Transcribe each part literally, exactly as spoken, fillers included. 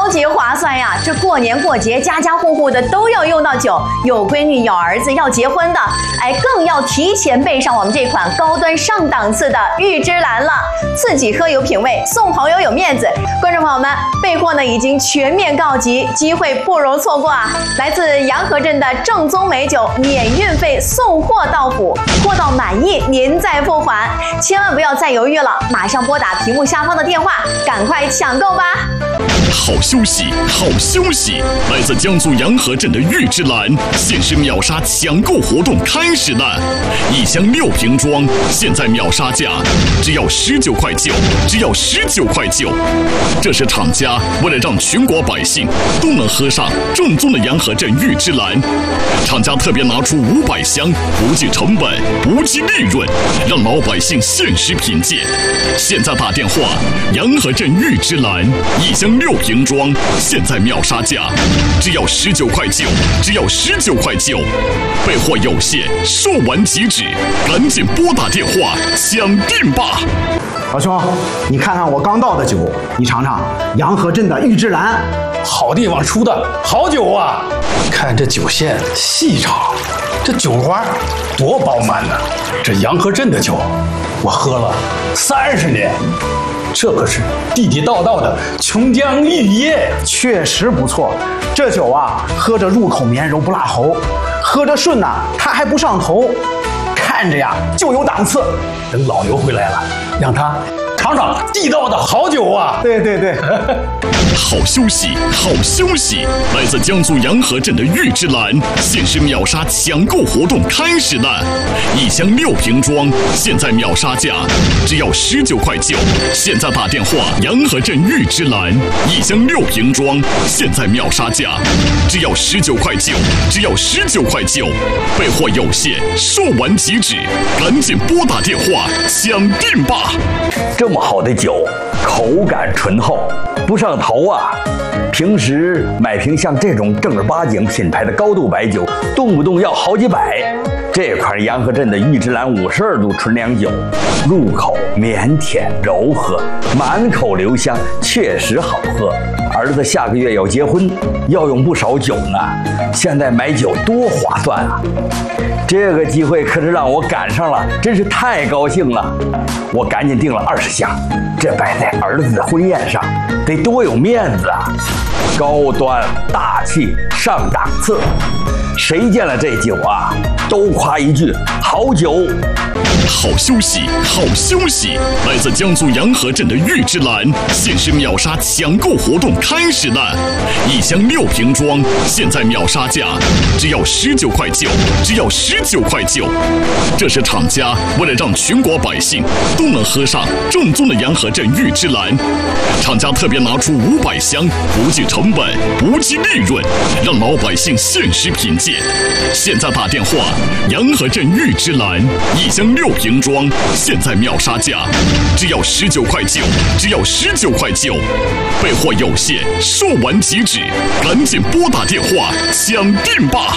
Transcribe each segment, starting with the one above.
超级划算呀！这过年过节，家家户户的都要用到酒，有闺女、有儿子要结婚的，哎，更要提前备上我们这款高端上档次的玉芝兰了。自己喝有品味，送朋友有面子。观众朋友们，备货呢已经全面告急，机会不容错过啊！来自洋河镇的正宗美酒，免运费送货到府，货到满意您再付款，千万不要再犹豫了，马上拨打屏幕下方的电话，赶快抢购吧！ 好消息，好消息！来自江苏洋河镇的玉芝兰限时秒杀抢购活动开始了，一箱六瓶装，现在秒杀价只要十九块九，只要十九块九。这是厂家为了让全国百姓都能喝上正宗的洋河镇玉芝兰，厂家特别拿出五百箱，不计成本，不计利润，让老百姓限时品鉴。现在打电话，洋河镇玉芝兰一箱六瓶装，现在秒杀价只要十九块九，只要十九块九。备货有限，售完即止，赶紧拨打电话抢订吧！ 老兄，你看看我刚倒的酒，你尝尝洋河镇的玉芝兰， 好地方出的好酒啊！看这酒线细长，这酒花多饱满呢。这洋河镇的酒，我喝了三十年。这可是地地道道的琼浆玉液， 确实不错。这酒啊，喝着入口绵柔不辣喉，喝着顺呐，它还不上头，看着呀就有档次。 等老刘回来了，让他尝尝地道的好酒啊！ 对对对， 好消息，好消息！来自江苏洋河镇的玉芝兰限时秒杀抢购活动开始了，一箱六瓶装，现在秒杀价只要十九块九。现在打电话，洋河镇玉芝兰一箱六瓶装，现在秒杀价只要十九块九，只要十九块九。备货有限，售完即止，赶紧拨打电话抢订吧！ 这么好的酒，口感醇厚，不上头啊！平时买瓶像这种正儿八经品牌的高度白酒，动不动要好几百。这款洋河镇的玉芝兰五十二度纯粮酒，入口绵甜柔和，满口留香，确实好喝。儿子下个月要结婚，要用不少酒呢，现在买酒多划算啊！这个机会可是让我赶上了，真是太高兴了。我赶紧订了二十箱，这摆在儿子的婚宴上，得多有面子啊！高端大气上档次，谁见了这酒啊，都夸一句好酒。 好消息，好消息！来自江苏洋河镇的玉芝兰限时秒杀抢购活动开始了，一箱六瓶装，现在秒杀价只要十九块九，只要十九块九。这是厂家为了让全国百姓都能喝上正宗的洋河镇玉芝兰，厂家特别拿出五百箱，不计成本，不计利润，让老百姓限时品鉴。现在打电话，洋河镇玉芝兰一箱六瓶装，现在秒杀价只要十九块九，只要十九块九。备货有限，售完即止，赶紧拨打电话抢订吧！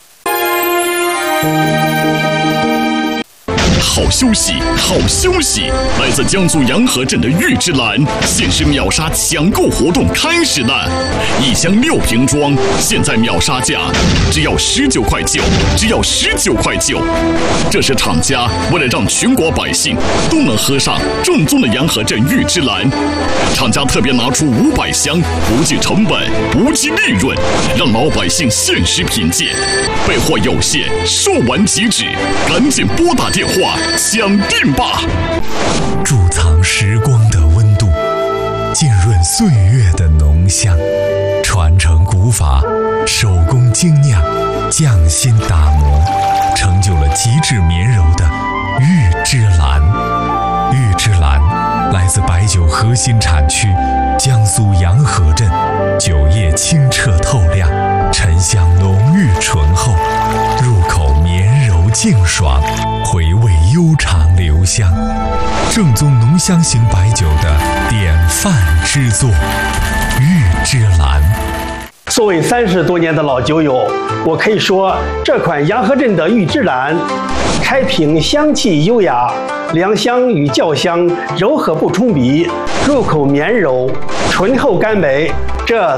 好消息，好消息！来自江苏洋河镇的玉芝兰限时秒杀抢购活动开始了，一箱六瓶装，现在秒杀价只要十九块九，只要十九块九。这是厂家为了让全国百姓都能喝上正宗的洋河镇玉芝兰，厂家特别拿出五百箱，不计成本，不计利润，让老百姓限时品鉴。备货有限，售完即止，赶紧拨打电话抢订吧！ 贮藏时光的温度，浸润岁月的浓香，传承古法，手工精酿，匠心打磨，成就了极致绵柔的玉芝兰。玉芝兰来自白酒核心产区江苏洋河镇，酒液清澈透亮，沉香浓郁醇厚，入口绵柔净爽，回味悠长留香，正宗浓香型白酒的典范之作，玉芝兰。 作为三十多年的老酒友，我可以说，这款洋河镇的玉芝兰，开瓶香气优雅，良香与酵香柔和不冲鼻，入口绵柔，醇厚甘美，这